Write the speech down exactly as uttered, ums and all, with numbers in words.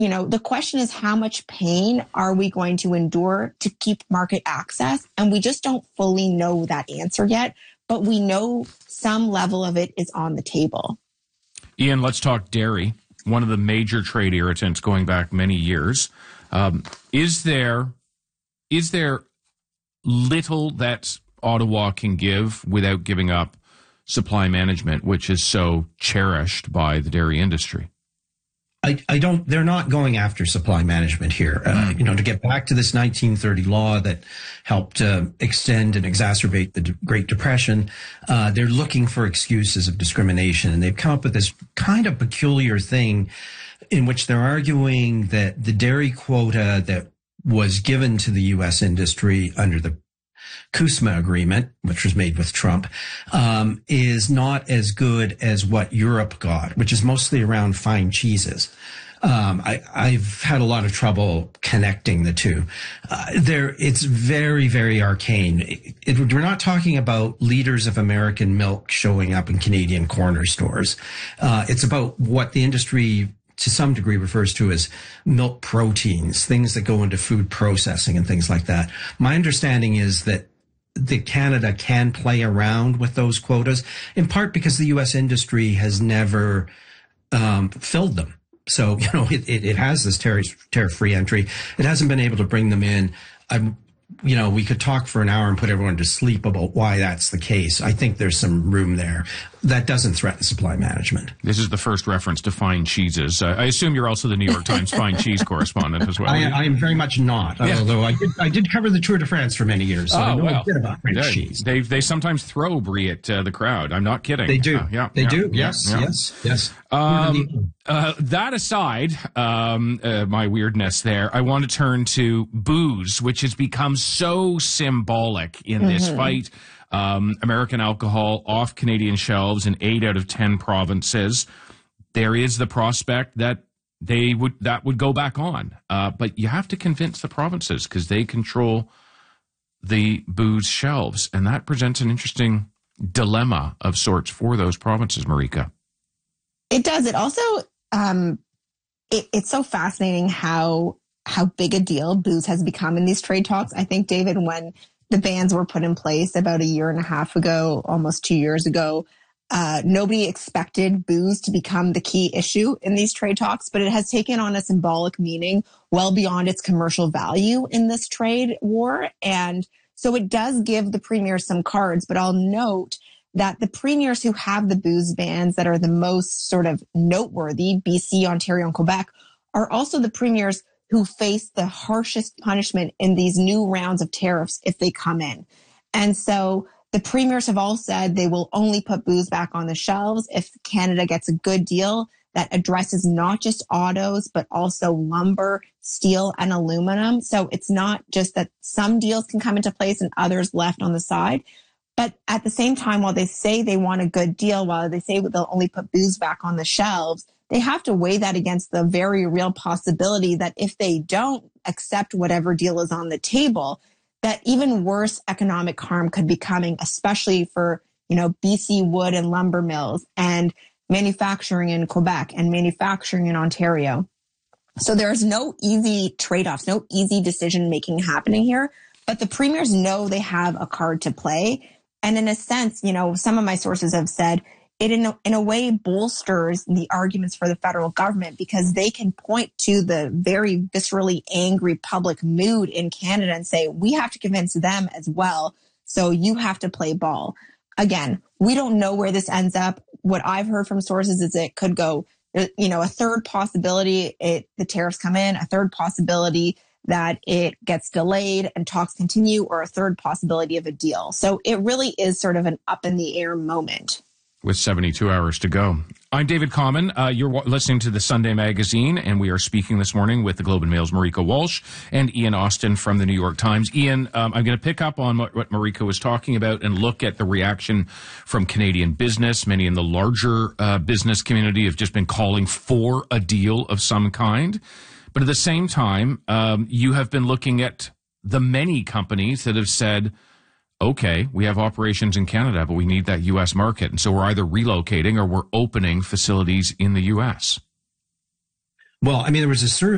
you know, the question is how much pain are we going to endure to keep market access? And we just don't fully know that answer yet, but we know some level of it is on the table. Ian, let's talk dairy, one of the major trade irritants going back many years. Um, is there is there little that Ottawa can give without giving up supply management, which is so cherished by the dairy industry? I, I don't, they're not going after supply management here. Uh, you know, to get back to this nineteen thirty law that helped uh, extend and exacerbate the Great Depression, uh, they're looking for excuses of discrimination. And they've come up with this kind of peculiar thing in which they're arguing that the dairy quota that was given to the U S industry under the CUSMA agreement, which was made with Trump, um, is not as good as what Europe got, which is mostly around fine cheeses. Um, I, I've had a lot of trouble connecting the two. Uh, there, it's very, very arcane. It, it, we're not talking about liters of American milk showing up in Canadian corner stores. Uh, it's about what the industry to some degree refers to as milk proteins, things that go into food processing and things like that. My understanding is that the Canada can play around with those quotas, in part because the U S industry has never um, filled them. So, you know, it, it, it has this tariff, tariff-free entry. It hasn't been able to bring them in. I'm, you know, we could talk for an hour and put everyone to sleep about why that's the case. I think there's some room there. That doesn't threaten supply management. This is the first reference to fine cheeses. Uh, I assume you're also the New York Times fine cheese correspondent as well. I, I am very much not, yeah. although I did, I did cover the Tour de France for many years, so oh, I know well, a bit about French they, cheese. They they sometimes throw brie at uh, the crowd. I'm not kidding. They do. Uh, yeah, they yeah, do. Yeah, yes, yeah. yes, yes. Um, uh, that aside, um, uh, my weirdness there, I want to turn to booze, which has become so symbolic in this mm-hmm. fight. Um, American alcohol off Canadian shelves in eight out of ten provinces. There is the prospect that they would that would go back on, uh, but you have to convince the provinces because they control the booze shelves, and that presents an interesting dilemma of sorts for those provinces. Marika, it does. It also um, it, it's so fascinating how how big a deal booze has become in these trade talks. I think, David, when the bans were put in place about a year and a half ago, almost two years ago, uh, nobody expected booze to become the key issue in these trade talks, but it has taken on a symbolic meaning well beyond its commercial value in this trade war. And so it does give the premiers some cards, but I'll note that the premiers who have the booze bans that are the most sort of noteworthy, B C, Ontario, and Quebec, are also the premiers who face the harshest punishment in these new rounds of tariffs if they come in. And so the premiers have all said they will only put booze back on the shelves if Canada gets a good deal that addresses not just autos, but also lumber, steel, and aluminum. So it's not just that some deals can come into place and others left on the side. But at the same time, while they say they want a good deal, while they say they'll only put booze back on the shelves, they have to weigh that against the very real possibility that if they don't accept whatever deal is on the table, that even worse economic harm could be coming, especially for, you know, B C wood and lumber mills and manufacturing in Quebec and manufacturing in Ontario. So there's no easy trade-offs, no easy decision-making happening here, but the premiers know they have a card to play. And in a sense, you know, some of my sources have said it in a, in a way bolsters the arguments for the federal government because they can point to the very viscerally angry public mood in Canada and say, we have to convince them as well. So you have to play ball. Again, we don't know where this ends up. What I've heard from sources is it could go, you know, a third possibility, it, the tariffs come in, a third possibility that it gets delayed and talks continue, or a third possibility of a deal. So it really is sort of an up in the air moment. With seventy-two hours to go. I'm David Common. Uh, you're w- listening to the Sunday Magazine, and we are speaking this morning with the Globe and Mail's Marika Walsh and Ian Austin from the New York Times. Ian, um, I'm going to pick up on what, what Marika was talking about and look at the reaction from Canadian business. Many in the larger uh, business community have just been calling for a deal of some kind. But at the same time, um, you have been looking at the many companies that have said, okay, we have operations in Canada, but we need that U S market. And so we're either relocating or we're opening facilities in the U S. Well, I mean, there was a survey